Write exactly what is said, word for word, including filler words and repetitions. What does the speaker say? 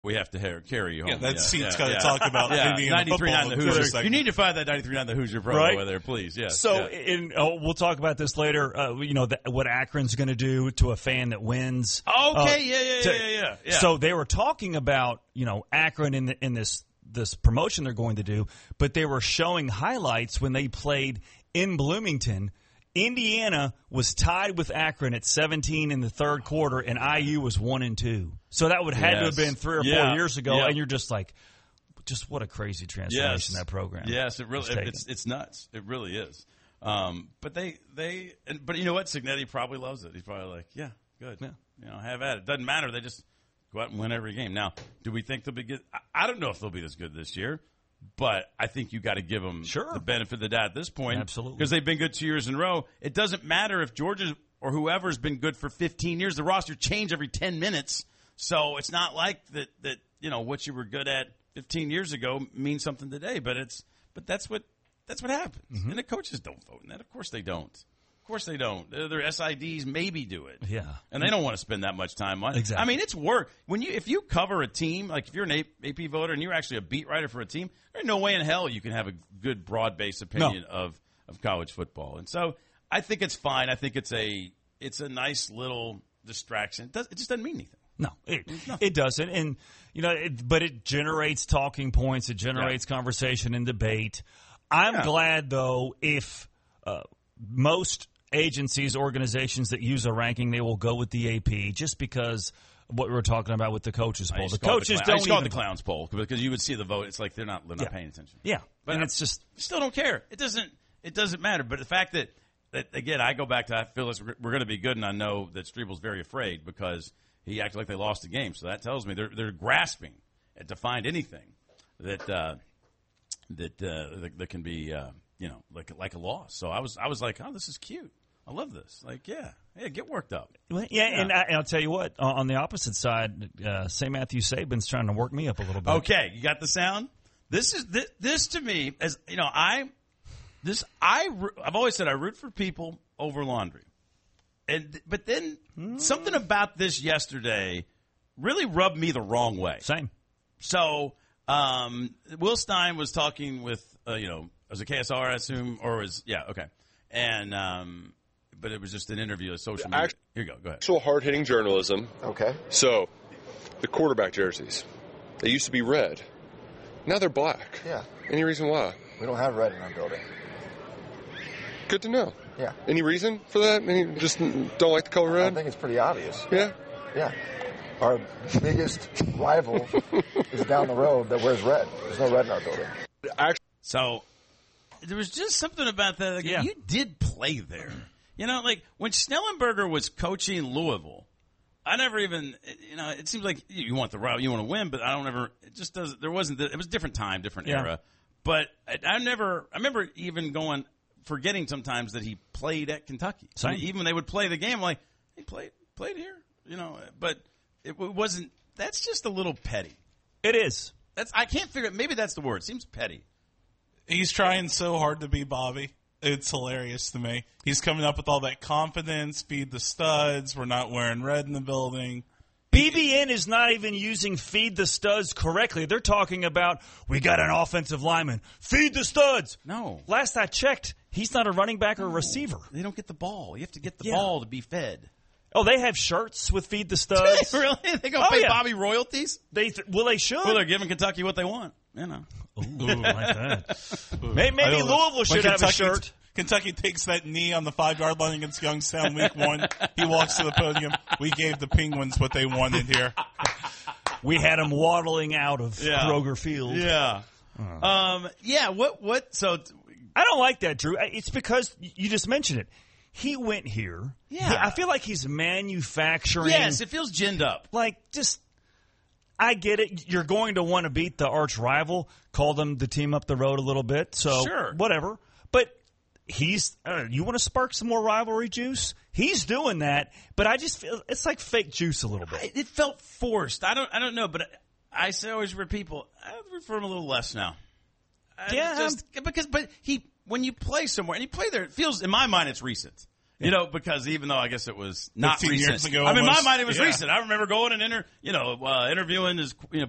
we have to carry you home. Yeah, that yeah, seat's yeah, got to yeah. talk about yeah, Indiana ninety-three football. nine the Hoosiers. You need to find that ninety-three nine the Hoosier promo Right. over there, please. Yes. So, yeah. in, oh, we'll talk about this later. Uh, you know, the, what Akron's going to do to a fan that wins. Okay, Uh, yeah, yeah, to- yeah, yeah, yeah. So they were talking about, you know, Akron in the, in this this promotion they're going to do, but they were showing highlights when they played in Bloomington. Indiana was tied with Akron at seventeen in the third quarter, and I U was one and two. So that would had to have Yes. been three or Yeah. four years ago, Yeah. and you're just like, just what a crazy transformation yes. that program. Yes, it really has taken. it's it's nuts. It really is. Um, but they they and, but you know what? Signetti probably loves it. He's probably like, yeah, good. Yeah. You know, have at it. Doesn't matter. They just go out and win every game. Now, do we think they'll be good? I, I don't know if they'll be this good this year. But I think you got to give them Sure. the benefit of the doubt at this point. Absolutely. Because they've been good two years in a row. It doesn't matter if Georgia or whoever's been good for fifteen years. The roster change every ten minutes. So it's not like that, that you know, what you were good at fifteen years ago means something today. But it's but that's what that's what happens. Mm-hmm. And the coaches don't vote in that. Of course they don't. Of course they don't. Their S I Ds maybe do it. Yeah. And they don't want to spend that much time on it. Exactly. I mean, it's work. When you if you cover a team, like if you're an A P voter and you're actually a beat writer for a team, there's no way in hell you can have a good broad-based opinion No. of, of college football. And so I think it's fine. I think it's a it's a nice little distraction. It, does, it just doesn't mean anything. No, it, it doesn't. And, you know, it, but it generates talking points. It generates Yeah. conversation and debate. I'm Yeah. glad, though, if uh, most agencies, organizations that use a ranking, they will go with the A P just because of what we were talking about with the coaches I poll. used The to call it coaches cla- I don't used to call it even the clowns poll because you would see the vote. It's like they're not they're not Yeah. paying attention. Yeah, But and I- it's just still don't care. It doesn't. It doesn't matter. But the fact that, that again, I go back to I feel this, we're, we're going to be good, and I know that Strebel's very afraid because he acted like they lost the game. So that tells me they're they're grasping at to find anything that uh, that, uh, that that can be uh, you know like like a loss. So I was I was like, oh, this is cute. I love this. Like, yeah, yeah, get worked up. Well, yeah, and, I, and I'll tell you what. On on the opposite side, uh, Saint Matthew Saban's trying to work me up a little bit. Okay, you got the sound. This is this, this to me as you know I this I I've always said I root for people over laundry, and but then Mm. something about this yesterday really rubbed me the wrong way. Same. So um, Will Stein was talking with uh, you know as a K S R I assume or was yeah okay and um, but it was just an interview, a social media. Actual- Here you go. Go ahead. Actual hard-hitting journalism. Okay. So, the quarterback jerseys, they used to be red. Now they're black. Yeah. Any reason why? We don't have red in our building. Good to know. Yeah. Any reason for that? Any, just don't like the color I red? think it's pretty obvious. Yeah. Yeah. Our biggest rival is down the road that wears red. There's no red in our building. Actually, So there was just something about that. Like, Yeah. You did play there. You know, like when Snellenberger was coaching Louisville, I never even, you know, it seems like you want the route, you want to win, but I don't ever, it just doesn't, there wasn't, the, it was a different time, different Yeah. era. But I, I never, I remember even going, forgetting sometimes that he played at Kentucky. Same. Even when they would play the game, I'm like, he played, played here, you know, but it wasn't, that's just a little petty. It is. That's, I can't figure it, maybe that's the word. It seems petty. He's trying so hard to be Bobby. It's hilarious to me. He's coming up with all that confidence, feed the studs, we're not wearing red in the building. B B N is not even using feed the studs correctly. They're talking about, we got an offensive lineman. Feed the studs. No. Last I checked, he's not a running back or a receiver. They don't get the ball. You have to get the Yeah. ball to be fed. Oh, they have shirts with feed the studs. Really? They gonna Oh, pay yeah. Bobby royalties? They th- well, they should. Well, they're giving Kentucky what they want. You know. Ooh, like that. Maybe, I maybe don't know. Louisville When should have a Kentucky- shirt. Kentucky takes that knee on the five-yard line against Youngstown week one. He walks to the podium. We gave the Penguins what they wanted here. We had him waddling out of Yeah. Kroger Field. Yeah. Um. Yeah. What? What? So. I don't like that, Drew. It's because you just mentioned it. He went here. Yeah. He- I feel like he's manufacturing. Yes, it feels ginned up. Like, just, I get it. You're going to want to beat the arch rival, call them the team up the road a little bit. So, Sure. whatever. But he's, uh, you want to spark some more rivalry juice? He's doing that. But I just feel it's like fake juice a little bit. It, it felt forced. I don't. I don't know. But I, I say always for people. I root for him a little less now. I Yeah. Just because, but he when you play somewhere and you play there, it feels in my mind it's recent. You know, because even though I guess it was not fifteen recent. years ago I mean, in my almost. mind it was Yeah. recent. I remember going and inter, you know, uh, interviewing his, you know,